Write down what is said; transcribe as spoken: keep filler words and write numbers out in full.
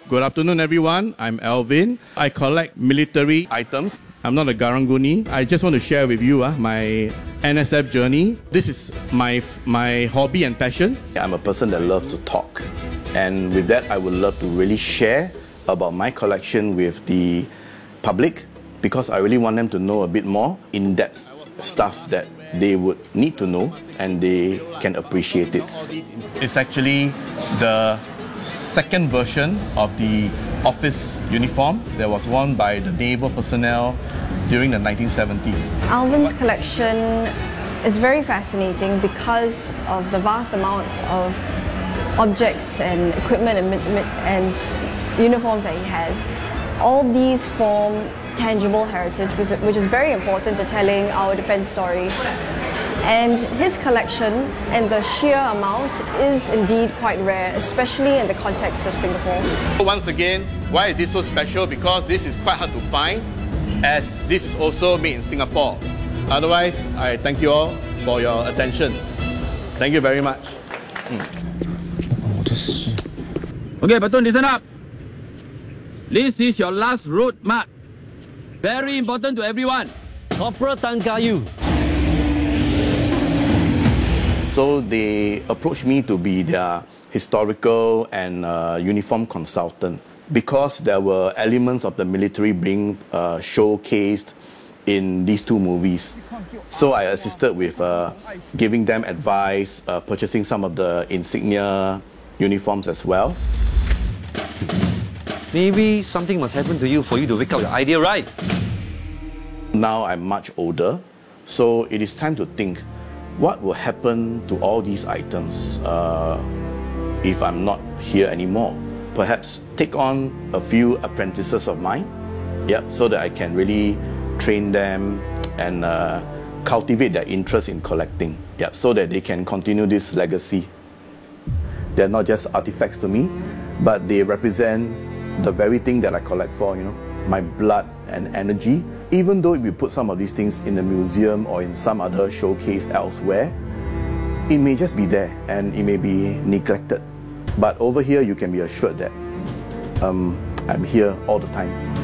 Good afternoon, everyone. I'm Alvin. I collect military items. I'm not a Garanguni. I just want to share with you uh, my N S F journey. This is my, my hobby and passion. I'm a person that loves to talk. And with that, I would love to really share about my collection with the public because I really want them to know a bit more in-depth stuff that they would need to know and they can appreciate it. It's actually the second version of the office uniform that was worn by the naval personnel during the nineteen seventies. Alvin's collection is very fascinating because of the vast amount of objects and equipment and, and uniforms that he has. All these form tangible heritage, which is very important to telling our defense story. And his collection and the sheer amount is indeed quite rare, especially in the context of Singapore. Once again, why is this so special? Because this is quite hard to find, as this is also made in Singapore. Otherwise, I thank you all for your attention. Thank you very much. Okay, platoon, listen up. This is your last route mark. Very important to everyone. Corporal Tan Kayu. So they approached me to be their historical and uh, uniform consultant because there were elements of the military being uh, showcased in these two movies. So I assisted with uh, giving them advice, uh, purchasing some of the insignia uniforms as well. Maybe something must happen to you for you to wake up your idea, right? Now I'm much older, so it is time to think, what will happen to all these items uh, if I'm not here anymore? Perhaps take on a few apprentices of mine, yeah, so that I can really train them and uh, cultivate their interest in collecting, yeah, so that they can continue this legacy. They're not just artifacts to me, but they represent the very thing that I collect for, you know, my blood and energy. Even though if we put some of these things in the museum or in some other showcase elsewhere, it may just be there and it may be neglected. But over here, you can be assured that um, I'm here all the time.